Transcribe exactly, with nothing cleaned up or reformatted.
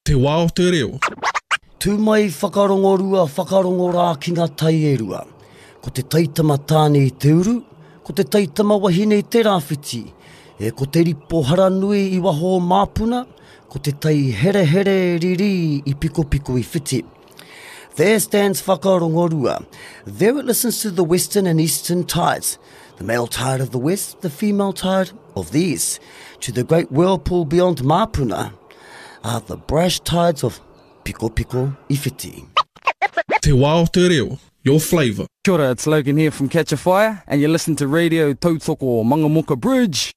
Te wā o te reo. Tū mai whakarongorua, whakarongora ki ngā tai e rua. Ko te taitama tāne i te uru, ko te taitama wahine i te rāwhiti, e ko te ripo haranui i waho māpuna, ko te tai here here riri i piko piko i whiti. There stands whakarongorua. There it listens to the western and eastern tides, the male tide of the west, the female tide of the east. To the great whirlpool beyond Māpuna are the brash tides of Piko Piko i whiti. Te wā o te reo, your flavour. Kia ora, it's Logan here from Catch a Fire, and you listen to Radio Tautoko Mangamuka Bridge.